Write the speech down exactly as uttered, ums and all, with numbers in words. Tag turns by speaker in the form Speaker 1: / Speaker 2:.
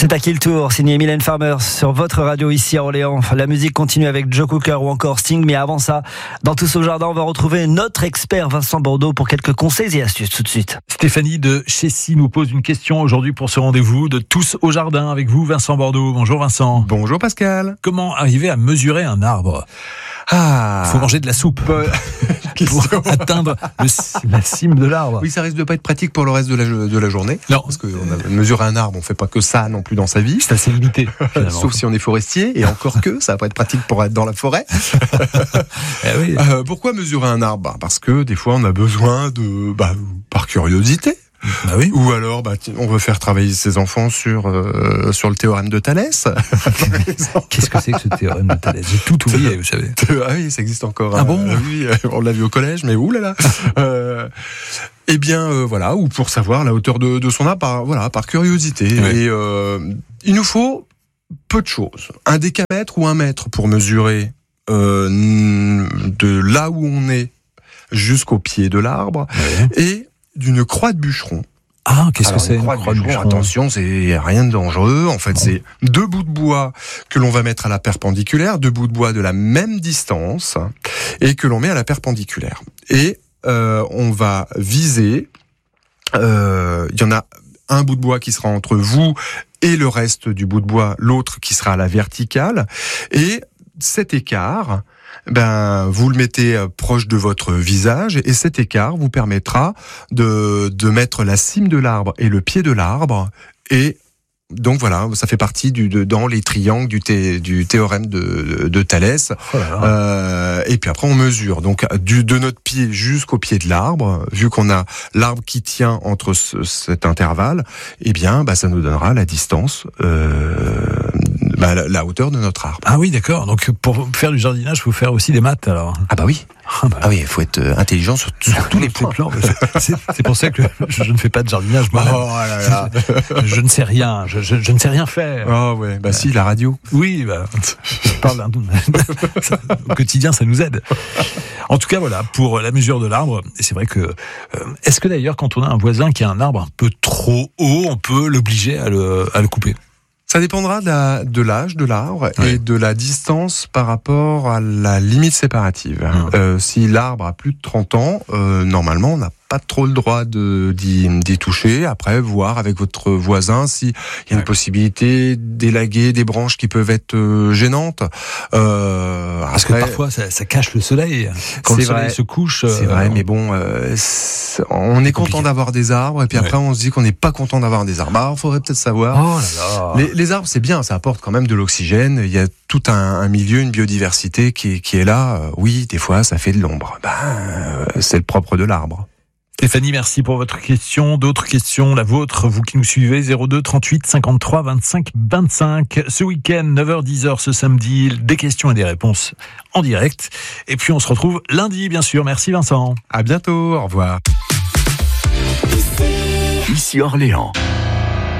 Speaker 1: C'est à qui le tour, signé Mylène Farmer sur votre radio ici à Orléans. La musique continue avec Joe Cocker ou encore Sting, mais avant ça, dans Tous au Jardin, on va retrouver notre expert Vincent Bordeaux pour quelques conseils et astuces tout de suite.
Speaker 2: Stéphanie de Chessy nous pose une question aujourd'hui pour ce rendez-vous de Tous au Jardin avec vous, Vincent Bordeaux. Bonjour Vincent.
Speaker 3: Bonjour Pascal.
Speaker 2: Comment arriver à mesurer un arbre ?
Speaker 3: Ah,
Speaker 2: il faut manger de la soupe pour atteindre le, la cime de l'arbre.
Speaker 3: Oui, ça risque de pas être pratique pour le reste de la, de la journée.
Speaker 2: Non,
Speaker 3: parce que on a mesuré un arbre, on fait pas que ça non plus dans sa vie.
Speaker 2: C'est assez limité.
Speaker 3: Sauf si on est forestier, et encore que ça va pas être pratique pour être dans la forêt.
Speaker 2: eh oui.
Speaker 3: euh, pourquoi mesurer un arbre ? Parce que des fois on a besoin de, bah, par curiosité.
Speaker 2: Bah oui.
Speaker 3: Ou alors, bah, on veut faire travailler ses enfants sur euh, sur le théorème de Thalès.
Speaker 2: Qu'est-ce que c'est que ce théorème de Thalès ? J'ai tout oublié, vous savez.
Speaker 3: Ah oui, ça existe encore.
Speaker 2: Ah bon ?
Speaker 3: euh, Oui, on l'a vu au collège, mais oulala. euh, eh bien, euh, voilà, ou pour savoir la hauteur de, de son arbre, par, voilà, par curiosité.
Speaker 2: Oui.
Speaker 3: Et euh, il nous faut peu de choses. Un décamètre ou un mètre pour mesurer euh, de là où on est jusqu'au pied de l'arbre.
Speaker 2: Oui.
Speaker 3: Et d'une croix de bûcheron.
Speaker 2: Ah, qu'est-ce
Speaker 3: Alors,
Speaker 2: que c'est
Speaker 3: une croix,
Speaker 2: une croix
Speaker 3: de
Speaker 2: de
Speaker 3: bûcheron,
Speaker 2: bûcheron ?
Speaker 3: attention, c'est rien de dangereux. En fait, oh. c'est deux bouts de bois que l'on va mettre à la perpendiculaire, deux bouts de bois de la même distance, et que l'on met à la perpendiculaire. Et euh, on va viser. Il euh, y en a un bout de bois qui sera entre vous et le reste du bout de bois, l'autre qui sera à la verticale, et cet écart. Ben, vous le mettez proche de votre visage et cet écart vous permettra de, de mettre la cime de l'arbre et le pied de l'arbre. Et donc voilà, ça fait partie du, de, dans les triangles du, thé, du théorème de, de Thalès. Oh là là. Euh, et puis après on mesure. Donc du, de notre pied jusqu'au pied de l'arbre, vu qu'on a l'arbre qui tient entre ce, cet intervalle, eh bien, bah, ça nous donnera la distance. Euh, Bah, la, la hauteur de notre arbre.
Speaker 2: Ah oui, d'accord. Donc pour faire du jardinage, il faut faire aussi des maths alors.
Speaker 3: Ah bah oui. Ah, bah. ah oui, il faut être intelligent sur, sur tous les plans.
Speaker 2: plans. C'est, c'est pour ça que je, je ne fais pas de jardinage moi.
Speaker 3: Oh là là.
Speaker 2: Je, je ne sais rien. Je, je, je ne sais rien faire.
Speaker 3: Oh ouais. Bah euh, si, la radio.
Speaker 2: Oui, bah, je parle d'un au quotidien, ça nous aide. En tout cas, voilà, pour la mesure de l'arbre. Et c'est vrai que, euh, est-ce que d'ailleurs, quand on a un voisin qui a un arbre un peu trop haut, on peut l'obliger à le, à le couper ?
Speaker 3: Ça dépendra de, la, de l'âge de l'arbre
Speaker 2: oui.
Speaker 3: et de la distance par rapport à la limite séparative. Mmh. Euh, si l'arbre a plus de trente ans, euh, normalement, on n'a pas trop le droit de, d'y, d'y toucher. Après, voir avec votre voisin s'il y a une ouais. possibilité d'élaguer des branches qui peuvent être euh, gênantes. Euh,
Speaker 2: Parce après, que parfois, ça, ça cache le soleil. Quand
Speaker 3: c'est
Speaker 2: le soleil
Speaker 3: vrai,
Speaker 2: se couche...
Speaker 3: C'est
Speaker 2: euh,
Speaker 3: vrai, mais bon, euh, on est content d'avoir des arbres, et puis après, ouais. on se dit qu'on n'est pas content d'avoir des arbres. Alors, il faudrait peut-être savoir...
Speaker 2: Oh là là.
Speaker 3: Les, les arbres, c'est bien, ça apporte quand même de l'oxygène. Il y a tout un, un milieu, une biodiversité qui, qui est là. Euh, oui, des fois, ça fait de l'ombre. Ben, euh, c'est le propre de l'arbre.
Speaker 2: Stéphanie, merci pour votre question. D'autres questions, la vôtre, vous qui nous suivez, zéro deux trente-huit cinquante-trois vingt-cinq vingt-cinq. Ce week-end, neuf heures dix ce samedi, des questions et des réponses en direct. Et puis on se retrouve lundi, bien sûr. Merci Vincent.
Speaker 3: À bientôt, au revoir.
Speaker 4: Ici Orléans.